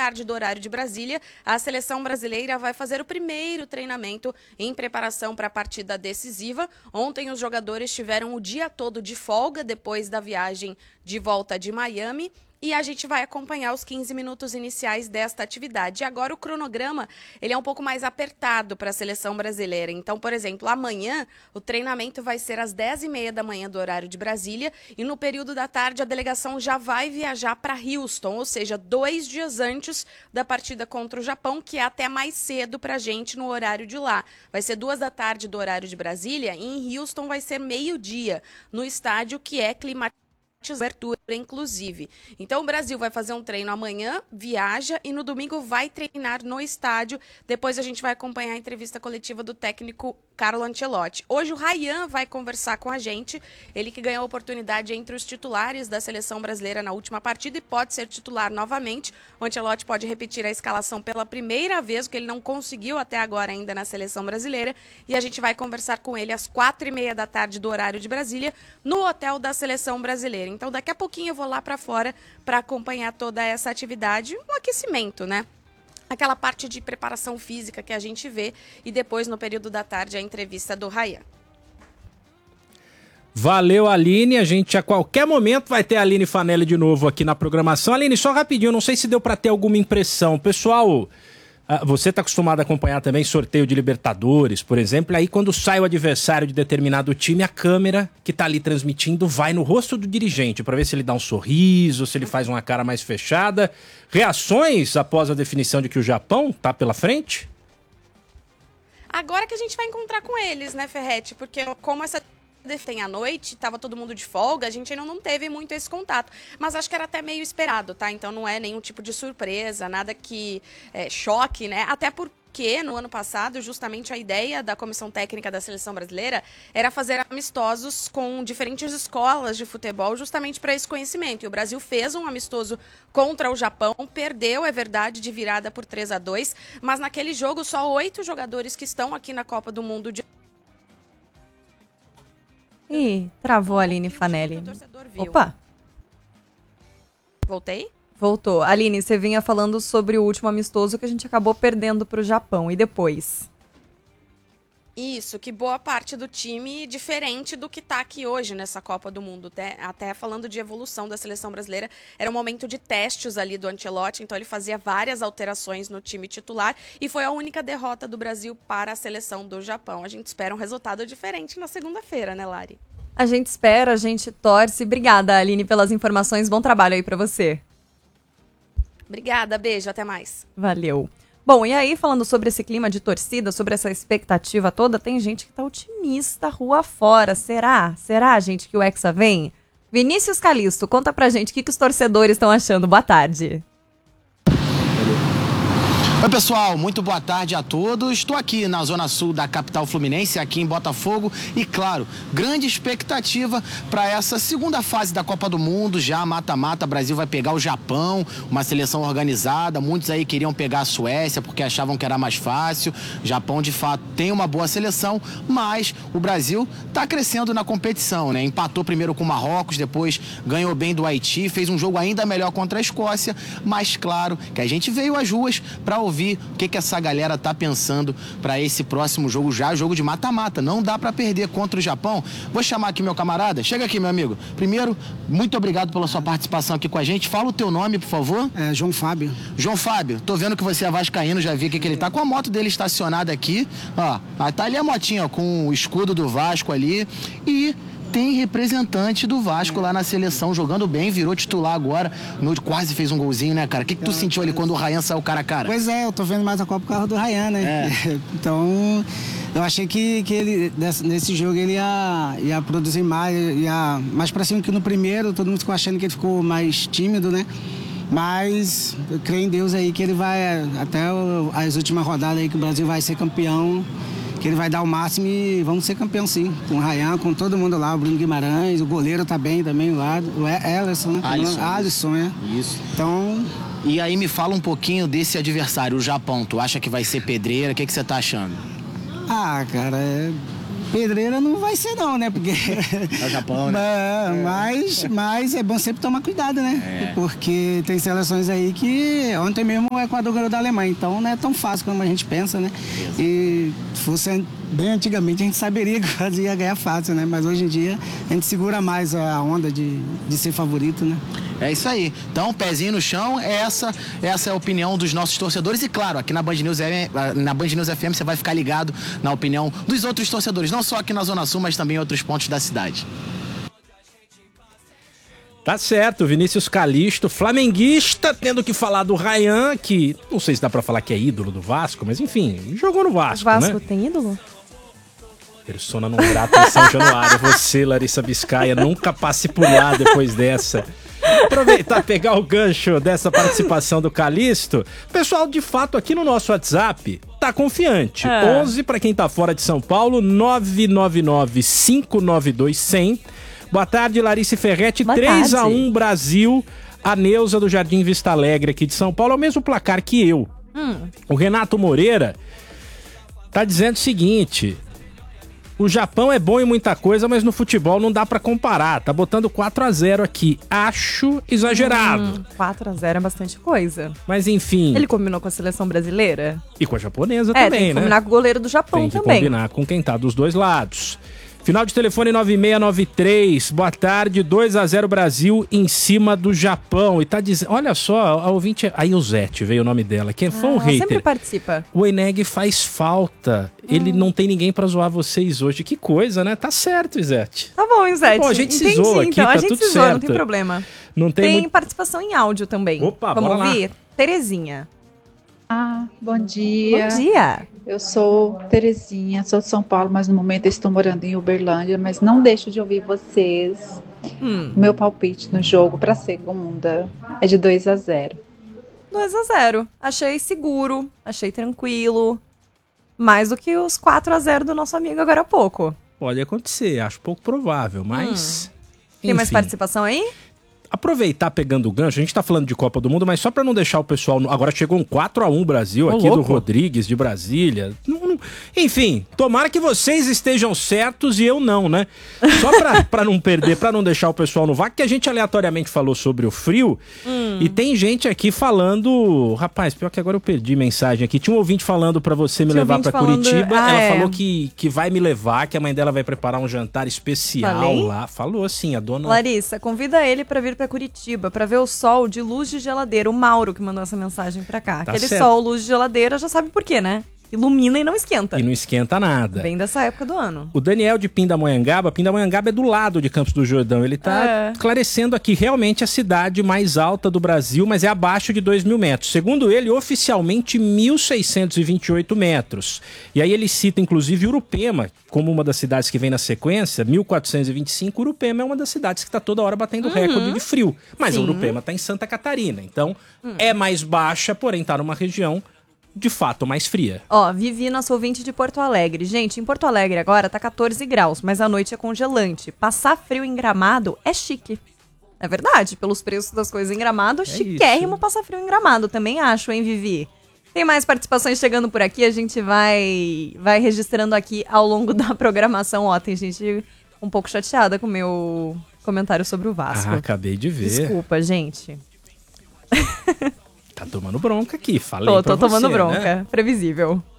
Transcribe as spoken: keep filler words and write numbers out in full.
tarde do horário de Brasília, a seleção brasileira vai fazer o primeiro treinamento em preparação para a partida decisiva. Ontem os jogadores tiveram o dia todo de folga depois da viagem de volta de Miami. E a gente vai acompanhar os quinze minutos iniciais desta atividade. E agora o cronograma ele é um pouco mais apertado para a seleção brasileira. Então, por exemplo, amanhã o treinamento vai ser às dez e meia da manhã do horário de Brasília. E no período da tarde a delegação já vai viajar para Houston, ou seja, dois dias antes da partida contra o Japão, que é até mais cedo para a gente no horário de lá. Vai ser duas da tarde do horário de Brasília e em Houston vai ser meio-dia, no estádio que é climatizado. Abertura, inclusive. Então, o Brasil vai fazer um treino amanhã, viaja e no domingo vai treinar no estádio. Depois a gente vai acompanhar a entrevista coletiva do técnico Carlo Ancelotti. Hoje o Ryan vai conversar com a gente, ele que ganhou a oportunidade entre os titulares da seleção brasileira na última partida e pode ser titular novamente. O Ancelotti pode repetir a escalação pela primeira vez, que ele não conseguiu até agora ainda na seleção brasileira. E a gente vai conversar com ele às quatro e meia da tarde do horário de Brasília, no hotel da seleção brasileira. Então, daqui a pouquinho eu vou lá para fora para acompanhar toda essa atividade, um aquecimento, né? Aquela parte de preparação física que a gente vê e depois, no período da tarde, a entrevista do Ryan. Valeu, Aline. A gente a qualquer momento vai ter a Aline Fanelli de novo aqui na programação. Aline, só rapidinho, não sei se deu para ter alguma impressão. Pessoal, você está acostumado a acompanhar também sorteio de Libertadores, por exemplo, aí quando sai o adversário de determinado time, a câmera que está ali transmitindo vai no rosto do dirigente para ver se ele dá um sorriso, se ele faz uma cara mais fechada. Reações após a definição de que o Japão está pela frente? Agora que a gente vai encontrar com eles, né, Ferretti? Porque como essa tem à noite, tava todo mundo de folga, a gente ainda não teve muito esse contato, mas acho que era até meio esperado, tá? Então não é nenhum tipo de surpresa, nada que é, choque, né? Até porque no ano passado, justamente a ideia da comissão técnica da seleção brasileira era fazer amistosos com diferentes escolas de futebol, justamente para esse conhecimento. E o Brasil fez um amistoso contra o Japão, perdeu, é verdade, de virada por três a dois, mas naquele jogo só oito jogadores que estão aqui na Copa do Mundo de Ih, travou a Aline Fanelli. Opa! Voltei? Voltou. Aline, você vinha falando sobre o último amistoso que a gente acabou perdendo para o Japão. E depois? Isso, que boa parte do time diferente do que está aqui hoje nessa Copa do Mundo. Até, até falando de evolução da seleção brasileira, era um momento de testes ali do Ancelotti, então ele fazia várias alterações no time titular e foi a única derrota do Brasil para a seleção do Japão. A gente espera um resultado diferente na segunda-feira, né, Lari? A gente espera, a gente torce. Obrigada, Aline, pelas informações. Bom trabalho aí para você. Obrigada, beijo, até mais. Valeu. Bom, e aí, falando sobre esse clima de torcida, sobre essa expectativa toda, tem gente que tá otimista rua fora. Será? Será, gente, que o Hexa vem? Vinícius Calisto, conta pra gente o que, que os torcedores estão achando. Boa tarde. Oi, pessoal, muito boa tarde a todos. Estou aqui na zona sul da capital fluminense, aqui em Botafogo, e claro, grande expectativa para essa segunda fase da Copa do Mundo, já mata-mata. Brasil vai pegar o Japão, uma seleção organizada. Muitos aí queriam pegar a Suécia porque achavam que era mais fácil. O Japão, de fato, tem uma boa seleção, mas o Brasil está crescendo na competição, né? Empatou primeiro com o Marrocos, depois ganhou bem do Haiti, fez um jogo ainda melhor contra a Escócia, mas claro que a gente veio às ruas para ouvir o que, que essa galera tá pensando para esse próximo jogo, já jogo de mata-mata. Não dá para perder contra o Japão. Vou chamar aqui meu camarada. Chega aqui, meu amigo. Primeiro, muito obrigado pela sua participação aqui com a gente. Fala o teu nome, por favor. É, João Fábio. João Fábio, tô vendo que você é vascaíno, já vi aqui que ele tá com a moto dele estacionada aqui. Ó, tá ali a motinha, ó, com o escudo do Vasco ali. E tem representante do Vasco lá na seleção, jogando bem, virou titular agora, no, quase fez um golzinho, né, cara? O que, que tu é, sentiu ali quando o Ryan saiu cara a cara? Pois é, eu tô vendo mais a Copa por causa do Ryan, né? É. Então, eu achei que, que ele, nesse jogo, ele ia, ia produzir mais, ia mais pra cima que no primeiro. Todo mundo ficou achando que ele ficou mais tímido, né? Mas eu creio em Deus aí que ele vai, até o, as últimas rodadas aí, que o Brasil vai ser campeão, que ele vai dar o máximo e vamos ser campeão sim, com o Ryan, com todo mundo lá, o Bruno Guimarães, o goleiro tá bem também lá, o Ellison, né? Alisson. Alisson, é. Isso. Então... E aí me fala um pouquinho desse adversário, o Japão. Tu acha que vai ser pedreira? O que, que você tá achando? Ah, cara, é... pedreira não vai ser não, né? Porque... É o Japão, né? É, mas, mas é bom sempre tomar cuidado, né? É. Porque tem seleções aí que... Ontem mesmo o Equador ganhou da Alemanha, então não é tão fácil como a gente pensa, né? E se fosse bem antigamente a gente saberia que ia ganhar fácil, né? Mas hoje em dia a gente segura mais a onda de, de ser favorito, né? É isso aí. Então, pezinho no chão, essa, essa é a opinião dos nossos torcedores. E claro, aqui na Band News, na Band News F M você vai ficar ligado na opinião dos outros torcedores, não só aqui na Zona Sul, mas também em outros pontos da cidade. Tá certo, Vinícius Calixto, flamenguista, tendo que falar do Ryan, que não sei se dá pra falar que é ídolo do Vasco, mas enfim, jogou no Vasco, O Vasco né? tem ídolo? Persona não grata em São Januário. Você, Larissa Biscaia, nunca passe por lá depois dessa. Aproveitar, pegar o gancho dessa participação do Calixto. Pessoal, de fato, aqui no nosso WhatsApp, tá confiante. É. onze para quem tá fora de São Paulo, nove nove nove, cinco nove dois, zero zero. Boa tarde, Larissa Ferretti. Boa três a um tarde. Brasil. A Neuza do Jardim Vista Alegre aqui de São Paulo. É o mesmo placar que eu. Hum. O Renato Moreira tá dizendo o seguinte: o Japão é bom em muita coisa, mas no futebol não dá pra comparar. Tá botando quatro a zero aqui. Acho exagerado. Hum, quatro a zero é bastante coisa. Mas enfim. Ele combinou com a seleção brasileira? E com a japonesa É, também, tem que né? combinar com o goleiro do Japão Tem que também. combinar com quem tá dos dois lados. Final de telefone nove seis nove três. Boa tarde, dois a zero Brasil em cima do Japão. E tá dizendo, olha só, a ouvinte, a Ilzete veio o nome dela, que foi um Ah, hater. sempre participa. O Eneg faz falta. Ele não tem ninguém pra zoar vocês hoje. Que coisa, né? Tá certo, Izete. Tá bom, Izete. Bom, a gente se Entendi, zoa aqui, então. tá a gente tudo se zoa, não certo. tem problema. Não tem, Tem muito... participação em áudio também. Opa, Vamos bora lá. ouvir? Terezinha. Ah, bom dia. Bom dia. Eu sou Terezinha, sou de São Paulo, mas no momento eu estou morando em Uberlândia, mas não deixo de ouvir vocês. Hum, Meu palpite no jogo para segunda é de dois a zero. dois a zero. Achei seguro, achei tranquilo. Mais do que os quatro a zero do nosso amigo agora há pouco. Pode acontecer, acho pouco provável, mas... Tem mais enfim. participação aí? Aproveitar pegando o gancho, a gente tá falando de Copa do Mundo, mas só pra não deixar o pessoal... no- Agora chegou um quatro a um Brasil Ô, aqui do louco. Rodrigues, de Brasília. Não- não- Enfim, tomara que vocês estejam certos e eu não, né? Só pra, pra não perder, pra não deixar o pessoal no vácuo, que a gente aleatoriamente falou sobre o frio. Hum. E tem gente aqui falando... Rapaz, pior que agora eu perdi mensagem aqui. Tinha um ouvinte falando pra você me Tinha levar ouvinte pra falando- Curitiba. Ah, Ela é. falou que, que vai me levar, que a mãe dela vai preparar um jantar especial Falei? lá. Falou assim, a dona... Larissa, convida ele pra vir pra Curitiba, pra ver o sol de luz de geladeira. O Mauro que mandou essa mensagem pra cá. Tá Aquele certo. sol, luz de geladeira, já sabe por quê, né? Ilumina e não esquenta. E não esquenta nada. Bem dessa época do ano. O Daniel de Pindamonhangaba, Pindamonhangaba é do lado de Campos do Jordão. Ele tá É. esclarecendo aqui, realmente a cidade mais alta do Brasil, mas é abaixo de dois mil metros. Segundo ele, oficialmente mil seiscentos e vinte e oito metros. E aí ele cita, inclusive, Urupema, como uma das cidades que vem na sequência, mil quatrocentos e vinte e cinco. Urupema é uma das cidades que está toda hora batendo recorde de frio. Mas a Sim. Urupema está em Santa Catarina, então é mais baixa, porém está numa região de fato mais fria. Ó, Vivi, nosso ouvinte de Porto Alegre. Gente, em Porto Alegre agora tá catorze graus, mas a noite é congelante. Passar frio em Gramado é chique. É verdade, pelos preços das coisas em Gramado, chiquérrimo passar frio em Gramado. Também acho, hein, Vivi? Tem mais participações chegando por aqui, a gente vai, vai registrando aqui ao longo da programação. Ó, tem gente um pouco chateada com o meu comentário sobre o Vasco. Ah, acabei de ver. Desculpa, gente. Tá tomando bronca aqui, falei Tô, pra tô tomando você, bronca. né? Previsível.